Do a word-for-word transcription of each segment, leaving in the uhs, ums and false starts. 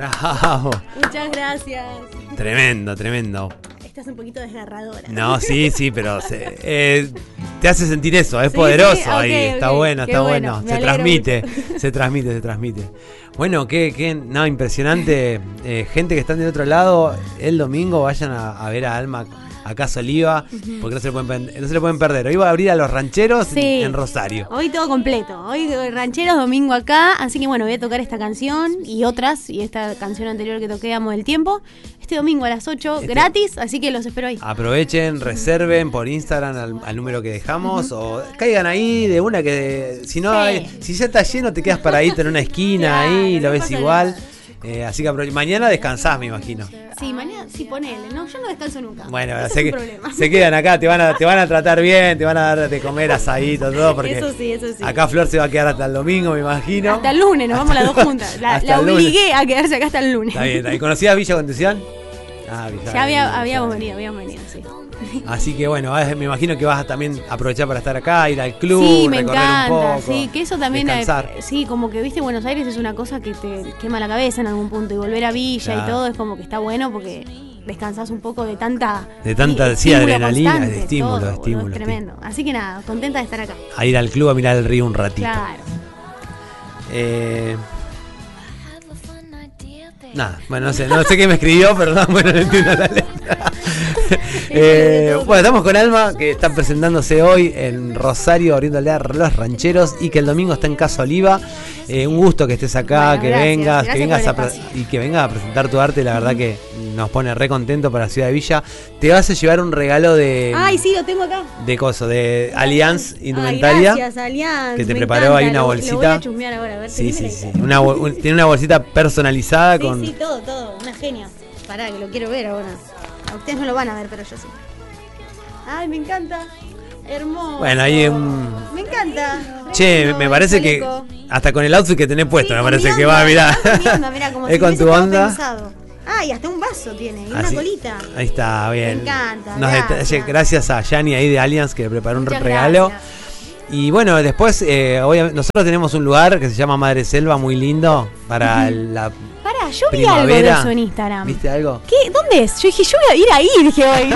Bravo. Muchas gracias. Tremendo, tremendo. Estás un poquito desgarradora. No, sí, sí, pero se, eh, te hace sentir eso, es sí, poderoso sí, ahí, okay, está okay. bueno, Qué está bueno, bueno, me se alegro transmite, mucho. se transmite, se transmite. Bueno, qué, qué, no, impresionante, eh, gente que están del otro lado, el domingo vayan a, a ver a Alma a Casa Oliva, uh-huh. porque no se, lo pueden, no se lo pueden perder. Hoy va a abrir a los rancheros sí. en, en Rosario. Hoy todo completo. Hoy rancheros, domingo acá. Así que bueno, voy a tocar esta canción y otras. Y esta canción anterior que toqué, Amo del Tiempo. Este domingo a las ocho, este, gratis. Así que los espero ahí. Aprovechen, reserven por Instagram al, al número que dejamos. Uh-huh. O caigan ahí de una que si no, sí. hay, si ya está lleno, te quedas paradito en una esquina claro, ahí, lo no ves igual. Nada. Eh, así que apro- mañana descansás, me imagino. Sí, mañana sí, ponele. No, yo no descanso nunca. Bueno, Ese se, es un problema. Se quedan acá, te van a, te van a tratar bien, te van a dar de comer asadito, todo, porque eso sí, eso sí. Acá Flor se va a quedar hasta el domingo, me imagino. Hasta el lunes, nos vamos las dos juntas. La, la obligué a quedarse acá hasta el lunes. Está bien, ¿y conocías Villa Concepción? Ah, Villa. Ya había, habíamos venido, habíamos venido, sí. Así que bueno, me imagino que vas a también aprovechar para estar acá, ir al club, sí, me recorrer encanta, un poco. Sí, que eso también hay, descansar. Sí, como que viste Buenos Aires es una cosa que te quema la cabeza en algún punto y volver a Villa claro. y todo es como que está bueno porque descansás un poco de tanta de tanta sí, adrenalina, de estímulo, todo, de estímulo. Es tremendo. Así que nada, contenta de estar acá. A ir al club a mirar el río un ratito. Claro. Eh Nada, bueno, no sé, no sé qué me escribió, perdón, bueno, no entiendo la letra. eh, bueno, estamos con Alma, que está presentándose hoy en Rosario, abriéndole a los rancheros, y que el domingo está en Casa Oliva. Eh, un gusto que estés acá, bueno, que gracias, vengas, gracias que vengas a pre- y que vengas a presentar tu arte, la verdad que nos pone re contento para la ciudad de Villa. Te vas a llevar un regalo de. Ay, sí, lo tengo acá. De coso, de Allianz Indumentaria. Ay, gracias, Allianz. Que te me preparó encanta, ahí una lo, bolsita. Lo voy a chusmear ahora, a ver, sí, sí, sí. Una, un, tiene una bolsita personalizada sí, con. Sí, todo, todo. Una genia. Pará, que lo quiero ver ahora. A ustedes no lo van a ver, pero yo sí. Ay, me encanta. Hermoso. Bueno, ahí un. Me encanta. Che, no, me parece que hasta con el outfit que tenés puesto, sí, me parece que va, mirá. Mirá, como es si con tu onda. Pensado. Ah, y hasta un vaso tiene, y ah, una sí. colita. Ahí está, bien. Me encanta. Nos gracias. Det- gracias a Yani ahí de Allianz que le preparó un Muchas regalo. Gracias. Y bueno, después, eh, obviamente, nosotros tenemos un lugar que se llama Madre Selva, muy lindo, para uh-huh. la. Pará, yo vi primavera. algo de eso en Instagram. ¿Viste algo? ¿Qué? ¿Dónde es? Yo dije, yo voy a ir ahí, dije hoy.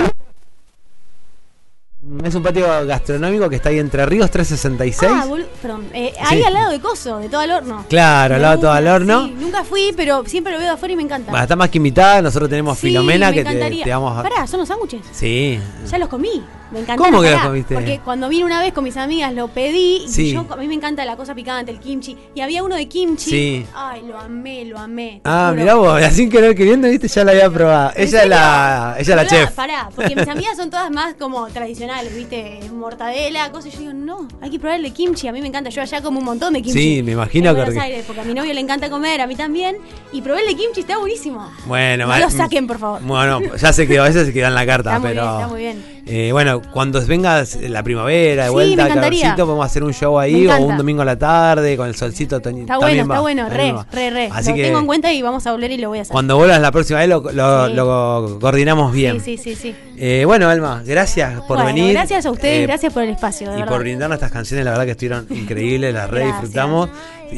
Es un patio gastronómico que está ahí entre Ríos trescientos sesenta y seis. Ah, bol- perdón. Eh, ahí sí. al lado de Coso, de Todo al Horno. Claro, al lado de Todo al Horno. Sí, nunca fui, pero siempre lo veo de afuera y me encanta. Bueno, está más que invitada. Nosotros tenemos sí, Filomena me que te, encantaría. te vamos a. Pará, ¿son los sándwiches? Sí. Ya los comí. Me encantaron. ¿Cómo que pará, los comiste? Porque cuando vine una vez con mis amigas lo pedí y sí. yo, a mí me encanta la cosa picante, el kimchi. Y había uno de kimchi. Sí. Ay, lo amé, lo amé. Ah, mirá vos, sin querer queriendo, viste, ya la había probado. Ella es la, ella la chef. Pará, porque mis amigas son todas más como tradicionales, viste, mortadela, cosas. Y yo digo, no, hay que probar el de kimchi. A mí me encanta, yo allá como un montón de kimchi. Sí, me imagino en que. Buenos Aires, porque a mi novio le encanta comer, a mí también. Y probé el de kimchi, está buenísimo. Bueno, no lo saquen, por favor. Bueno, ya se quedó, a veces se queda en la carta, está muy pero. Bien, está muy bien. Eh, bueno, cuando venga la primavera, de sí, vuelta, calorcito, podemos hacer un show ahí o un domingo a la tarde con el solcito. Está bueno, está bueno, re, re, re. Así lo que tengo en cuenta y vamos a volver y lo voy a hacer. Cuando vuelvas la próxima vez lo, lo, sí. lo coordinamos bien. Sí, sí, sí, sí. Eh, bueno, Alma, gracias por bueno, venir. Gracias a ustedes, eh, gracias por el espacio. De y verdad. por brindarnos estas canciones, la verdad que estuvieron increíbles, las re disfrutamos.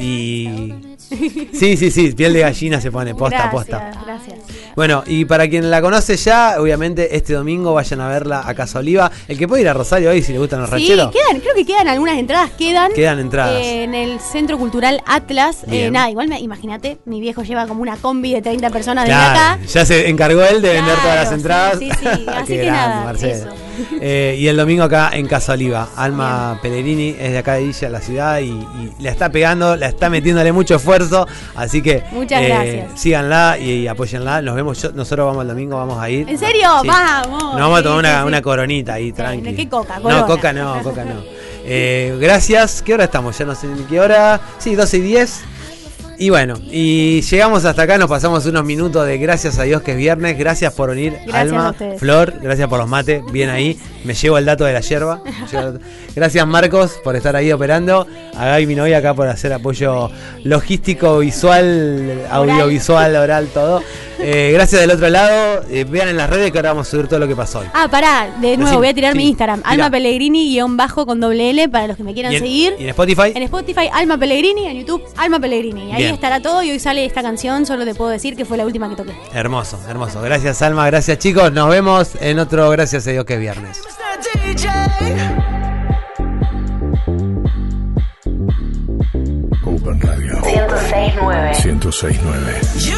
Y sí, sí, sí, piel de gallina se pone, posta, gracias, posta. Gracias. Bueno, y para quien la conoce ya, obviamente este domingo vayan a verla a Casa Oliva. El que puede ir a Rosario hoy si le gustan los sí, rancheros. quedan, creo que quedan algunas entradas, quedan. Quedan entradas. Eh, en el Centro Cultural Atlas. Eh, nada, igual me, imagínate, mi viejo lleva como una combi de treinta personas de claro, acá. Ya se encargó él de claro, vender todas las entradas. Sí, sí, sí. Así que grande, nada, Marcelo. eso. Eh, y el domingo acá en Casa Oliva. Alma bien. Pellegrini es de acá de Villa, la ciudad, y, y la está pegando, la está metiéndole mucho esfuerzo. Así que muchas eh, gracias. Síganla y, y apóyenla. Nos vemos, yo, nosotros vamos el domingo, vamos a ir. ¿En serio? Sí. Vamos. Nos vamos a tomar sí, una, sí, una sí. coronita ahí, sí, tranqui. ¿Qué coca? Corona. No, coca no, coca no. Eh, gracias. ¿Qué hora estamos? Ya no sé ni qué hora. Sí, doce y diez. Y bueno, y llegamos hasta acá, nos pasamos unos minutos de gracias a Dios que es viernes, gracias por venir, gracias Alma, Flor, gracias por los mates, bien ahí, me llevo el dato de la yerba. Gracias Marcos por estar ahí operando, a Gaby mi novia acá por hacer apoyo logístico, visual, audiovisual, oral, todo. Eh, gracias del otro lado. Eh, vean en las redes que ahora vamos a subir todo lo que pasó hoy. Ah, pará, de nuevo, Decime, voy a tirar sí, mi Instagram. tira. Alma Pellegrini guión bajo con doble L para los que me quieran ¿Y en, seguir. ¿Y en Spotify? En Spotify, Alma Pellegrini, en YouTube, Alma Pellegrini. Ahí Bien. estará todo y hoy sale esta canción, solo te puedo decir que fue la última que toqué. Hermoso, hermoso. Gracias, Alma. Gracias, chicos. Nos vemos en otro Gracias a Dios que es viernes. Open Radio ciento seis punto nueve ciento seis punto nueve.